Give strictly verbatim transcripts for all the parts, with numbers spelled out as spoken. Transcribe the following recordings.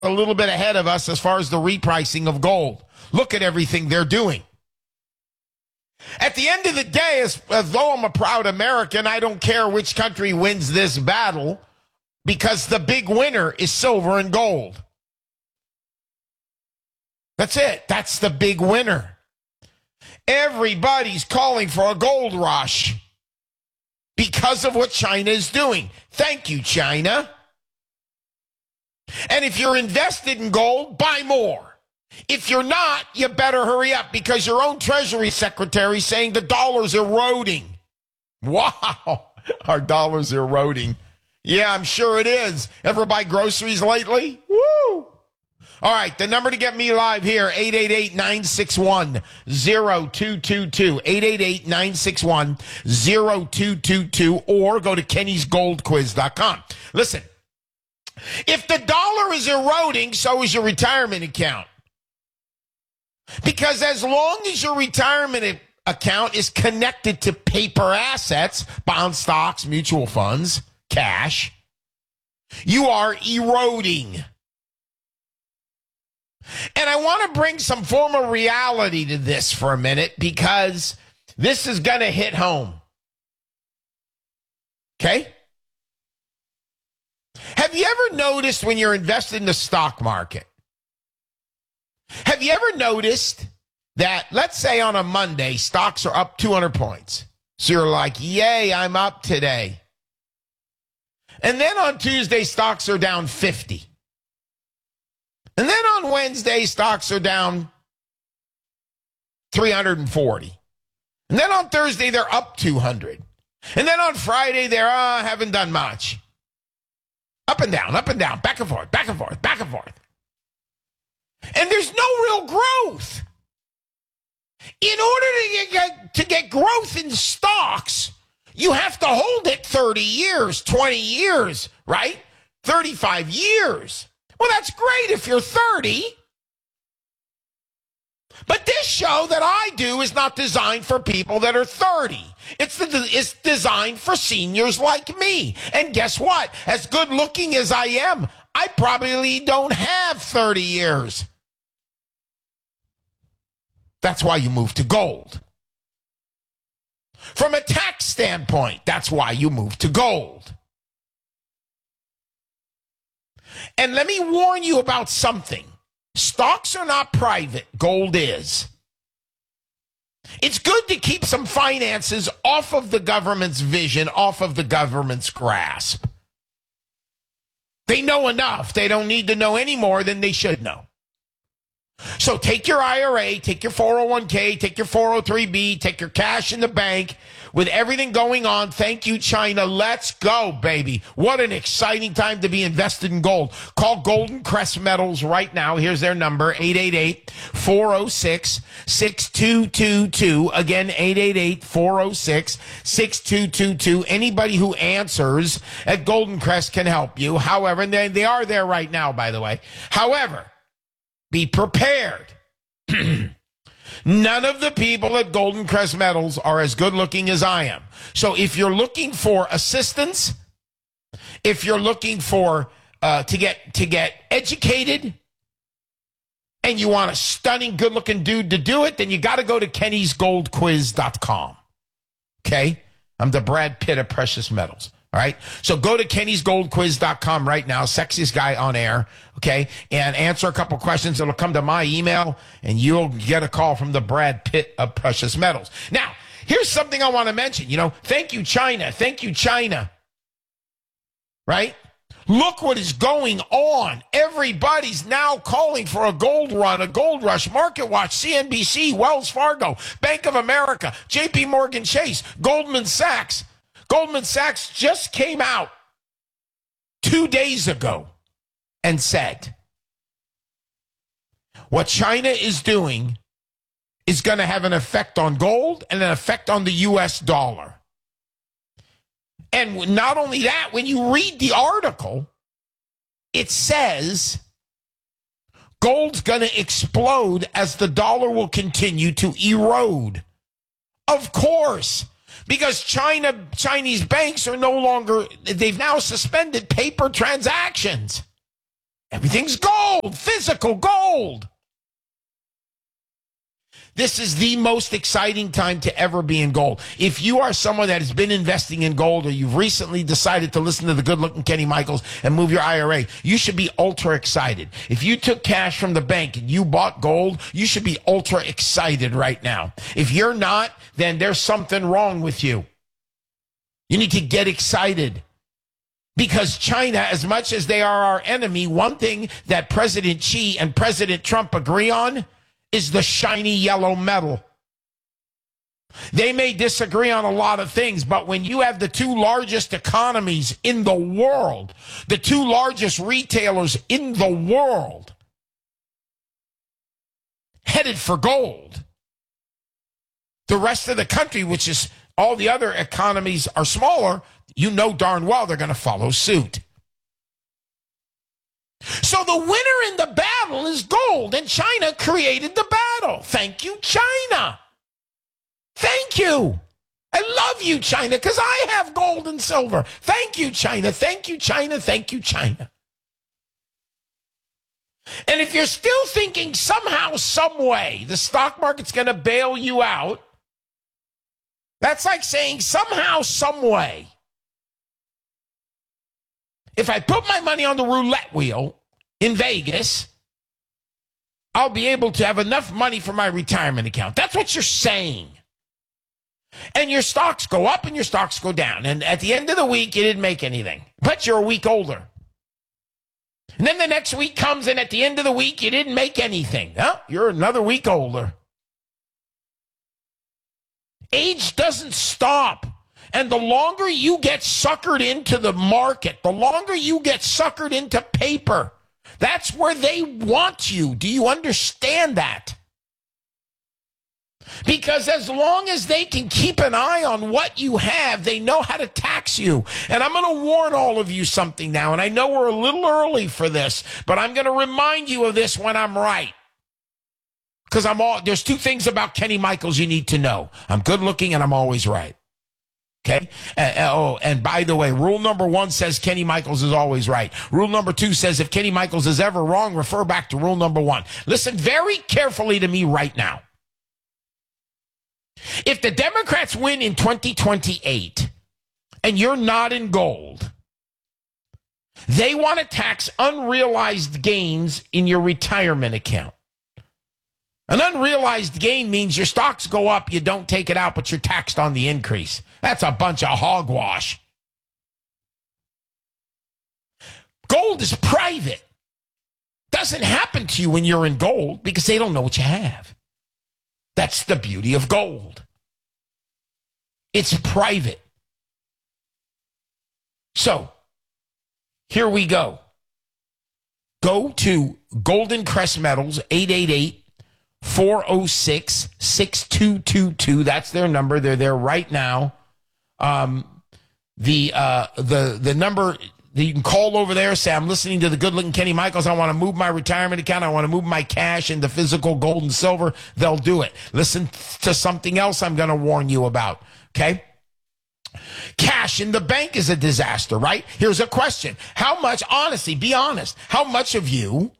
a little bit ahead of us as far as the repricing of gold. Look at everything they're doing. At the end of the day, as, as though I'm a proud American, I don't care which country wins this battle because the big winner is silver and gold. That's it. That's the big winner. Everybody's calling for a gold rush because of what China is doing. Thank you, China. And if you're invested in gold, buy more. If you're not, you better hurry up because your own Treasury Secretary is saying the dollar's eroding. Wow, our dollar's eroding. Yeah, I'm sure it is. Ever buy groceries lately? Woo! All right, the number to get me live here, eight eight eight, nine six one, zero two two two, eight eight eight, nine six one, zero two two two, or go to kennys gold quiz dot com. Listen, if the dollar is eroding, so is your retirement account. Because as long as your retirement account is connected to paper assets, bonds, stocks, mutual funds, cash, you are eroding. And I want to bring some form of reality to this for a minute because this is going to hit home. Okay? Have you ever noticed when you're invested in the stock market? Have you ever noticed that, let's say on a Monday, stocks are up two hundred points. So you're like, yay, I'm up today. And then on Tuesday, stocks are down fifty. And then on Wednesday, stocks are down three hundred forty. And then on Thursday, they're up two hundred. And then on Friday, they're, uh, haven't done much. Up and down, up and down, back and forth, back and forth, back and forth. And there's no real growth. In order to get, to get growth in stocks, you have to hold it thirty years, twenty years, right? thirty-five years. Well, that's great if you're thirty. But this show that I do is not designed for people that are thirty. It's, the, it's designed for seniors like me. And guess what? As good looking as I am, I probably don't have thirty years. That's why you move to gold. From a tax standpoint, that's why you move to gold. And let me warn you about something. Stocks are not private. Gold is. It's good to keep some finances off of the government's vision, off of the government's grasp. They know enough. They don't need to know any more than they should know. So take your I R A, take your four oh one k, take your four oh three b, take your cash in the bank. With everything going on, thank you, China. Let's go, baby. What an exciting time to be invested in gold. Call Golden Crest Metals right now. Here's their number, eight eight eight, four oh six, six two two two. Again, eight eight eight, four oh six, six two two two. Anybody who answers at Golden Crest can help you. However, and they, they are there right now, by the way. However, be prepared. None of the people at Golden Crest Metals are as good looking as I am. So if you're looking for assistance, if you're looking for uh, to get to get educated, and you want a stunning, good looking dude to do it, then you got to go to kennys gold quiz dot com. Okay, I'm the Brad Pitt of precious metals. All right. So go to kennys gold quiz dot com right now. Sexiest guy on air. Okay. And answer a couple questions. It'll come to my email and you'll get a call from the Brad Pitt of precious metals. Now, here's something I want to mention. You know, thank you, China. Thank you, China. Right? Look what is going on. Everybody's now calling for a gold run, a gold rush. Market Watch, C N B C, Wells Fargo, Bank of America, J P Morgan Chase, Goldman Sachs. Goldman Sachs just came out two days ago and said what China is doing is going to have an effect on gold and an effect on the U S dollar. And not only that, when you read the article, it says gold's going to explode as the dollar will continue to erode. Of course. Because China, Chinese banks are no longer, they've now suspended paper transactions. Everything's gold, physical gold. This is the most exciting time to ever be in gold. If you are someone that has been investing in gold, or you've recently decided to listen to the good-looking Kenny Michaels and move your I R A, you should be ultra excited. If you took cash from the bank and you bought gold, you should be ultra excited right now. If you're not, then there's something wrong with you. You need to get excited. Because China, as much as they are our enemy, one thing that President Xi and President Trump agree on is the shiny yellow metal. They may disagree on a lot of things, but when you have the two largest economies in the world, the two largest retailers in the world, headed for gold, the rest of the country, which is all the other economies are smaller, you know darn well they're going to follow suit. So the winner in the battle is gold, and China created the battle. Thank you, China. Thank you. I love you, China, because I have gold and silver. Thank you, China. Thank you, China. Thank you, China. And if you're still thinking somehow, some way, the stock market's going to bail you out, that's like saying somehow, some way, if I put my money on the roulette wheel in Vegas, I'll be able to have enough money for my retirement account. That's what you're saying. And your stocks go up and your stocks go down. And at the end of the week, you didn't make anything. But you're a week older. And then the next week comes, and at the end of the week, you didn't make anything. Huh? You're another week older. Age doesn't stop. And the longer you get suckered into the market, the longer you get suckered into paper, that's where they want you. Do you understand that? Because as long as they can keep an eye on what you have, they know how to tax you. And I'm going to warn all of you something now, and I know we're a little early for this, but I'm going to remind you of this when I'm right. Because I'm all, there's two things about Kenny Michaels you need to know. I'm good looking and I'm always right. Okay. Uh, oh, and by the way, rule number one says Kenny Michaels is always right. Rule number two says if Kenny Michaels is ever wrong, refer back to rule number one. Listen very carefully to me right now. If the Democrats win in twenty twenty-eight and you're not in gold, they want to tax unrealized gains in your retirement account. An unrealized gain means your stocks go up, you don't take it out, but you're taxed on the increase. That's a bunch of hogwash. Gold is private. Doesn't happen to you when you're in gold because they don't know what you have. That's the beauty of gold. It's private. So, here we go. Go to Golden Crest Metals, eight eight eight, four oh six, six two two two. That's their number. They're there right now. Um, the uh, the the number that you can call over there, say, I'm listening to the good-looking Kenny Michaels. I want to move my retirement account. I want to move my cash into physical gold and silver. They'll do it. Listen to something else I'm going to warn you about, okay? Cash in the bank is a disaster, right? Here's a question. How much, honestly, be honest, how much of you,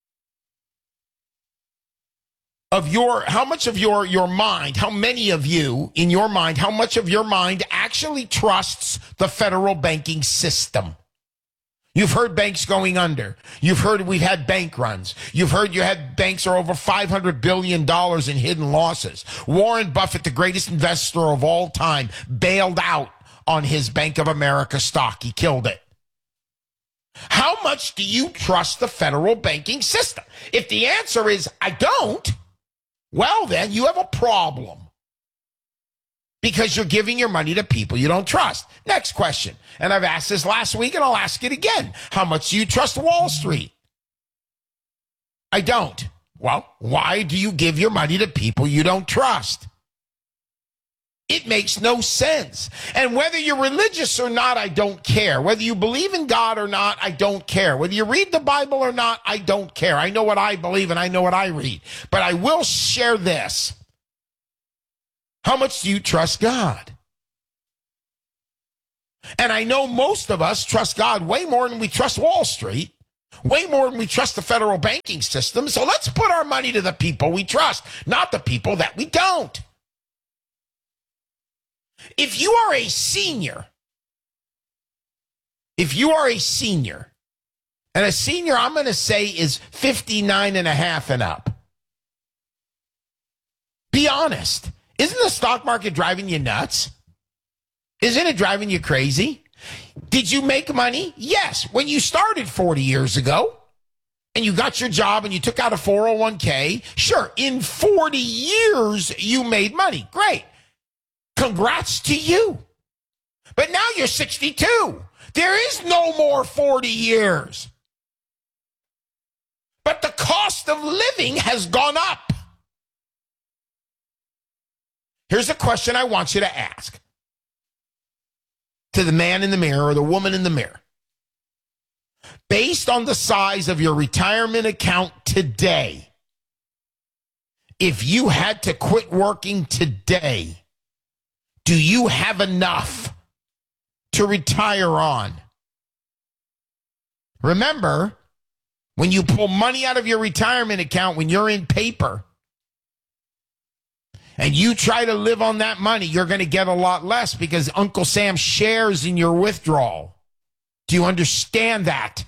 of your, how much of your, your mind, how many of you in your mind, how much of your mind actually trusts the federal banking system? You've heard banks going under. You've heard we've had bank runs. You've heard you had banks are over five hundred billion dollars in hidden losses. Warren Buffett, the greatest investor of all time, bailed out on his Bank of America stock. He killed it. How much do you trust the federal banking system? If the answer is, I don't, well, then you have a problem. Because you're giving your money to people you don't trust. Next question. And I've asked this last week and I'll ask it again. How much do you trust Wall Street? I don't. Well, why do you give your money to people you don't trust? It makes no sense. And whether you're religious or not, I don't care. Whether you believe in God or not, I don't care. Whether you read the Bible or not, I don't care. I know what I believe and I know what I read. But I will share this. How much do you trust God? And I know most of us trust God way more than we trust Wall Street. way more than we trust the federal banking system. So let's put our money to the people we trust, not the people that we don't. If you are a senior, if you are a senior, and a senior, I'm going to say, is fifty-nine and a half and up. Be honest. Isn't the stock market driving you nuts? Isn't it driving you crazy? Did you make money? Yes. When you started forty years ago and you got your job and you took out a four oh one k, sure, in forty years you made money. Great. Congrats to you. But now you're sixty-two. There is no more forty years. But the cost of living has gone up. Here's a question I want you to ask to the man in the mirror or the woman in the mirror. Based on the size of your retirement account today, if you had to quit working today, do you have enough to retire on? Remember, when you pull money out of your retirement account, when you're in paper, and you try to live on that money, you're going to get a lot less because Uncle Sam shares in your withdrawal. Do you understand that?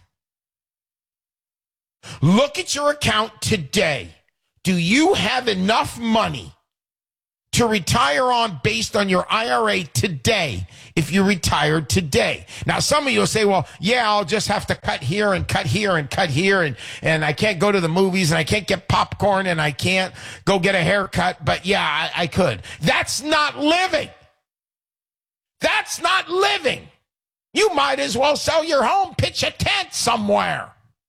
Look at your account today. Do you have enough money to retire on based on your I R A today if you retired today? Now, some of you will say, well, yeah, I'll just have to cut here and cut here and cut here, and, and I can't go to the movies, and I can't get popcorn, and I can't go get a haircut, but yeah, I, I could. That's not living. That's not living. You might as well sell your home, pitch a tent somewhere.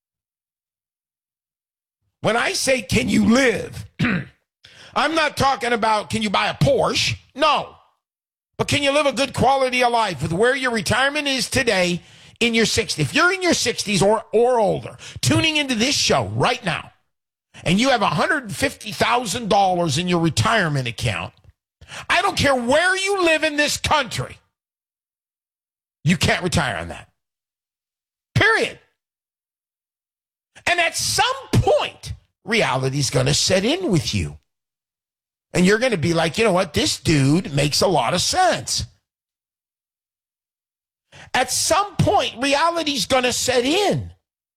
When I say, can you live? I'm not talking about, can you buy a Porsche? No. But can you live a good quality of life with where your retirement is today in your sixties? If you're in your sixties or, or older, tuning into this show right now, and you have one hundred fifty thousand dollars in your retirement account, I don't care where you live in this country, you can't retire on that. Period. And at some point, reality's going to set in with you. And you're going to be like, you know what? This dude makes a lot of sense. At some point, reality's going to set in.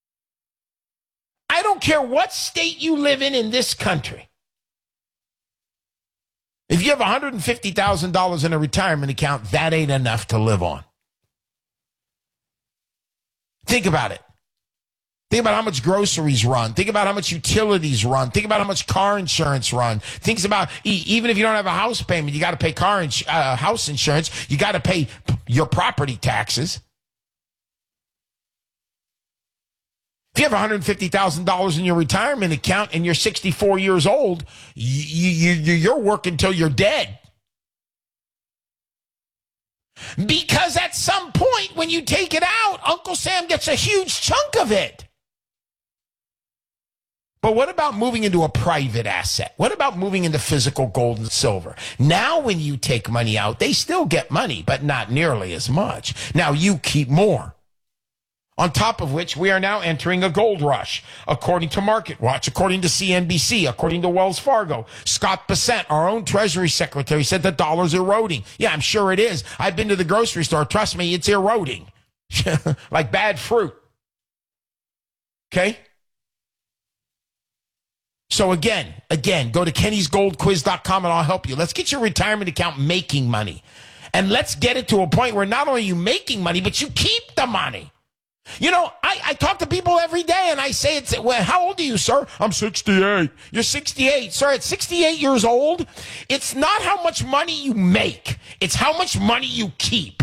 I don't care what state you live in in this country. If you have one hundred fifty thousand dollars in a retirement account, that ain't enough to live on. Think about it. Think about how much groceries run. Think about how much utilities run. Think about how much car insurance run. Think about, even if you don't have a house payment, you got to pay car ins- uh, house insurance. You got to pay your property taxes. If you have one hundred fifty thousand dollars in your retirement account and you're sixty-four years old, you, you, you, you're working till you're dead. Because at some point when you take it out, Uncle Sam gets a huge chunk of it. But what about moving into a private asset? What about moving into physical gold and silver? Now when you take money out, they still get money, but not nearly as much. Now you keep more. On top of which, we are now entering a gold rush, according to MarketWatch, according to C N B C, according to Wells Fargo. Scott Bessent, our own Treasury Secretary, said the dollar's eroding. Yeah, I'm sure it is. I've been to the grocery store. Trust me, it's eroding. Like bad fruit. Okay? So again, again, go to kennys gold quiz dot com and I'll help you. Let's get your retirement account making money. And let's get it to a point where not only are you making money, but you keep the money. You know, I, I talk to people every day and I say, it's, well, how old are you, sir? I'm sixty-eight. You're sixty-eight. Sir, at sixty-eight years old, it's not how much money you make. It's how much money you keep.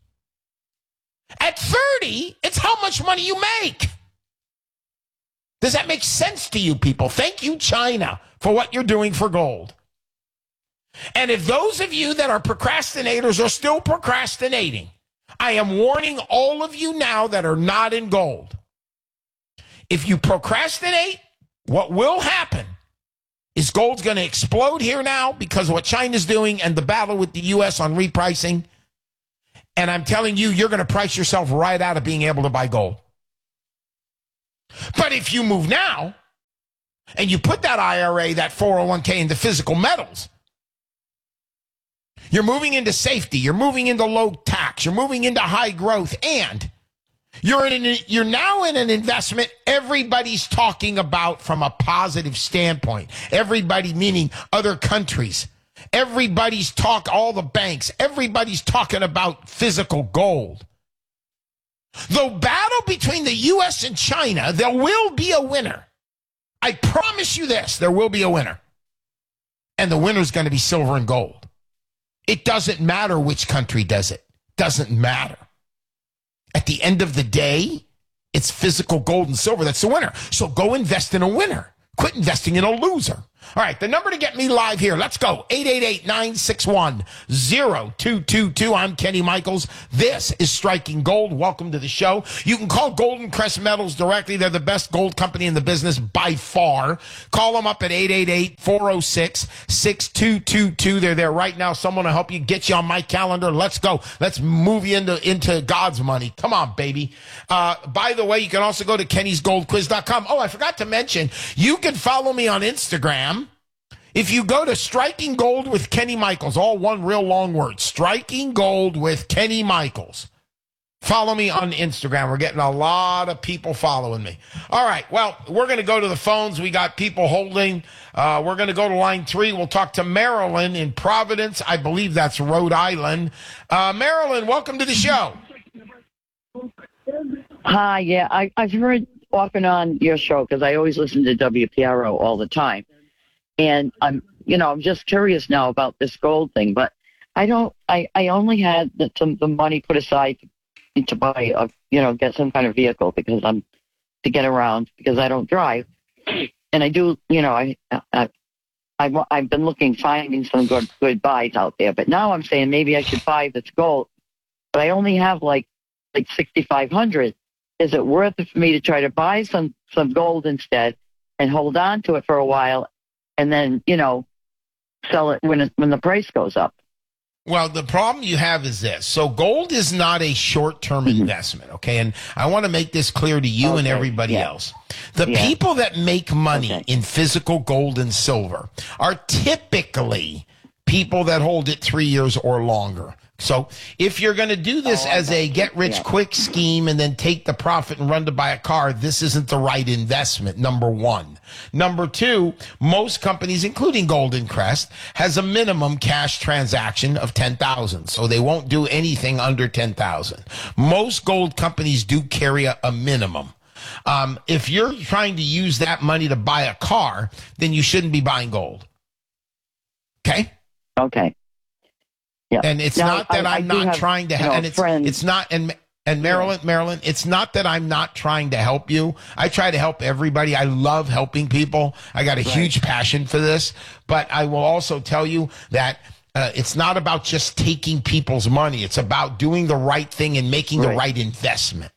At thirty, it's how much money you make. Does that make sense to you people? Thank you, China, for what you're doing for gold. And if those of you that are procrastinators are still procrastinating, I am warning all of you now that are not in gold. If you procrastinate, what will happen is gold's going to explode here now because of what China's doing and the battle with the U S on repricing. And I'm telling you, you're going to price yourself right out of being able to buy gold. But if you move now and you put that I R A, that four oh one k into physical metals, you're moving into safety, you're moving into low tax, you're moving into high growth, and you're in an, you're now in an investment everybody's talking about from a positive standpoint. Everybody meaning other countries. Everybody's talk, all the banks, everybody's talking about physical gold. The battle between the U S and China, there will be a winner. I promise you this, there will be a winner. And the winner's going to be silver and gold. It doesn't matter which country does it. Doesn't matter. At the end of the day, it's physical gold and silver that's the winner. So go invest in a winner. Quit investing in a loser. All right, the number to get me live here. Let's go. eight eight eight, nine six one, zero two two two. I'm Kenny Michaels. This is Striking Gold. Welcome to the show. You can call Golden Crest Metals directly. They're the best gold company in the business by far. Call them up at eight eight eight, four oh six, six two two two. They're there right now. Someone will help you, get you on my calendar. Let's go. Let's move you into, into God's money. Come on, baby. Uh, by the way, you can also go to kennys gold quiz dot com. Oh, I forgot to mention, you can follow me on Instagram. If you go to Striking Gold with Kenny Michaels, all one real long word, Striking Gold with Kenny Michaels. Follow me on Instagram. We're getting a lot of people following me. All right, well, we're going to go to the phones. We got people holding. Uh, we're going to go to line three. We'll talk to Marilyn in Providence. I believe that's Rhode Island. Uh, Marilyn, welcome to the show. Hi, yeah, I, I've heard off and on your show because I always listen to W P R O all the time. And I'm, you know, I'm just curious now about this gold thing, but I don't, I, I only had the, some the money put aside to, to buy a, you know, get some kind of vehicle because I'm, to get around because I don't drive. And I do, you know, I, I, I, I've been looking, finding some good, good buys out there, but now I'm saying maybe I should buy this gold, but I only have like, like sixty-five hundred. Is it worth it for me to try to buy some, some gold instead and hold on to it for a while? And then, you know, sell it when it, when the price goes up. Well, the problem you have is this. So gold is not a short-term mm-hmm. investment, okay? And I want to make this clear to you okay. and everybody yeah. else. The yeah. people that make money okay. in physical gold and silver are typically people that hold it three years or longer. So if you're going to do this oh, as a get-rich-quick yeah. scheme and then take the profit and run to buy a car, this isn't the right investment, number one. Number two, most companies, including Golden Crest, has a minimum cash transaction of ten thousand dollars, so they won't do anything under ten thousand dollars. Most gold companies do carry a, a minimum. Um, if you're trying to use that money to buy a car, then you shouldn't be buying gold. Okay? Okay. Yeah. And it's now, not that I, I'm I not have, trying to help. And it's, it's not, and, and Marilyn, yeah. Marilyn, it's not that I'm not trying to help you. I try to help everybody. I love helping people. I got a right. huge passion for this. But I will also tell you that uh, it's not about just taking people's money. It's about doing the right thing and making right. the right investment.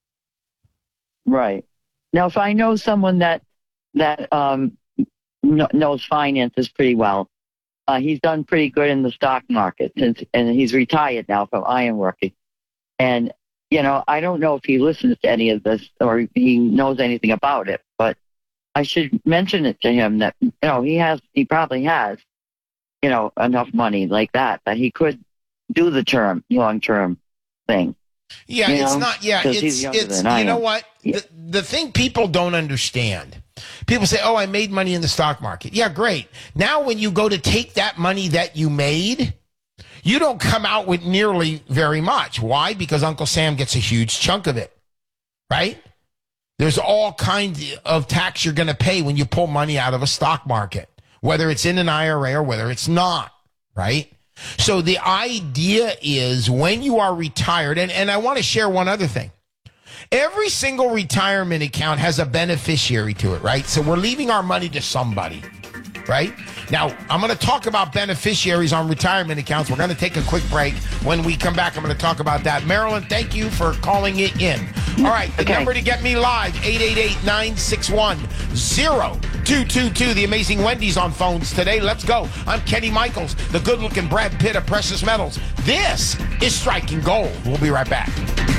Right. Now, if I know someone that, that um, knows finances pretty well, Uh, he's done pretty good in the stock market, since, and he's retired now from ironworking. And, you know, I don't know if he listens to any of this or he knows anything about it, but I should mention it to him that, you know, he has, he probably has, you know, enough money like that, that he could do the term, long-term thing. Yeah, you it's know? not, yeah, it's, it's, you know what? Yeah. The, the thing people don't understand, people say, oh, I made money in the stock market. Yeah, great. Now when you go to take that money that you made, you don't come out with nearly very much. Why? Because Uncle Sam gets a huge chunk of it, right? There's all kinds of tax you're going to pay when you pull money out of a stock market, whether it's in an I R A or whether it's not, right? So the idea is when you are retired, and, and I want to share one other thing. Every single retirement account has a beneficiary to it, right? So we're leaving our money to somebody, right? Now, I'm going to talk about beneficiaries on retirement accounts. We're going to take a quick break. When we come back, I'm going to talk about that. Marilyn, thank you for calling it in. All right, the okay. number to get me live, eight eight eight, nine six one, zero two two two. The amazing Wendy's on phones today. Let's go. I'm Kenny Michaels, the good-looking Brad Pitt of Precious Metals. This is Striking Gold. We'll be right back.